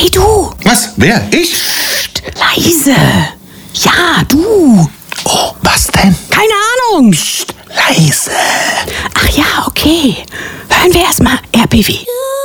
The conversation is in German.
Hey du! Was? Wer? Ich? Psst, leise! Ja, du! Oh, was denn? Keine Ahnung! Psst, leise. Ach ja, okay. Hören wir erstmal RBW.